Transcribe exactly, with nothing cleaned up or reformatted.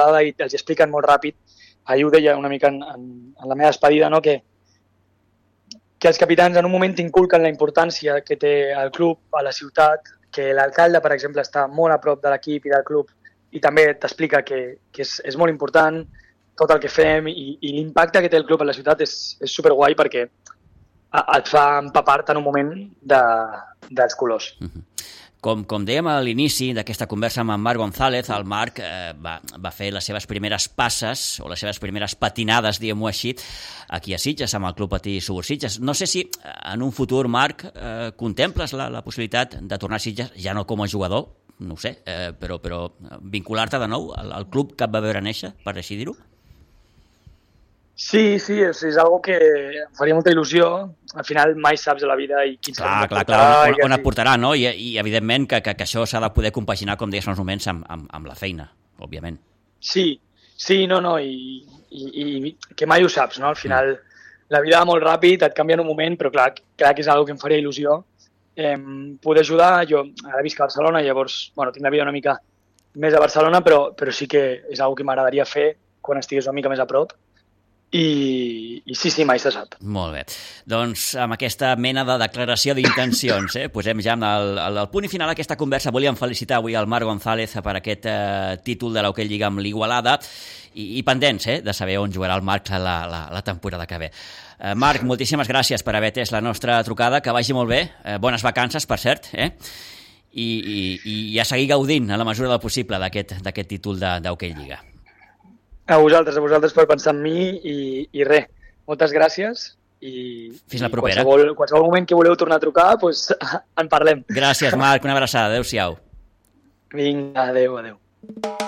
igualada i els expliquen molt ràpid. Ahir ho deia una mica en, en, en la meva despedida, no? que, que els capitans en un moment inculquen la importància que té el club a la ciutat, que l'alcalde, per exemple, està molt a prop de l'equip i del club i també t'explica que, que és, és molt important tot el que fem i, i l'impacte que té el club a la ciutat és, és superguai perquè et fa empapar-te en un moment de, dels colors. Mm-hmm. Com, com dèiem a l'inici d'aquesta conversa amb en Marc González, el Marc eh, va, va fer les seves primeres passes o les seves primeres patinades, diguem-ho així, aquí a Sitges, amb el Club Patí Subursitges. No sé si en un futur, Marc, eh, contemples la, la possibilitat de tornar a Sitges, ja no com a jugador, no ho sé, eh, però, però vincular-te de nou al, al club que et va veure néixer, per així dir-ho? Sí, sí, és, és algo que em faria molta il·lusió. Al final mai saps a la vida i quin clar, clar, clar, on, on, on et portarà, no? I, i evidentment que, que, que això s'ha de poder compaginar, com deies en els moments, amb, amb, amb la feina, òbviament. Sí, sí, no, no, i, i, i que mai ho saps, no? Al final mm. la vida va molt ràpid, et canvia en un moment, però clar, clar que és algo que em faria il·lusió. Eh, poder ajudar, jo ara visc a Barcelona, llavors, bueno, tinc la vida una mica més a Barcelona, però, però sí que és algo que m'agradaria fer quan estigués una mica més a prop. I, i sí, sí, mai se sap. Molt bé. Doncs amb aquesta mena de declaració d'intencions, eh, posem ja el, el, el punt i final d'aquesta conversa. Volíem felicitar avui el Marc González per aquest eh, títol de l'Hockey Lliga amb l'Igualada i, i pendents eh, de saber on jugarà el Marc la, la, la temporada que ve. Eh, Marc, moltíssimes gràcies per haver atès la nostra trucada, que vagi molt bé. Eh, bones vacances, per cert, eh? I, i, i a seguir gaudint a la mesura del possible d'aquest d'aquest títol d'Hockey Lliga. A vosaltres, a vosaltres per pensar en mi i, i res, moltes gràcies i, fins la i propera. Qualsevol, qualsevol moment que voleu tornar a trucar, doncs en parlem. Gràcies, Marc, una abraçada, adeu-siau. Vinga, adeu, adeu.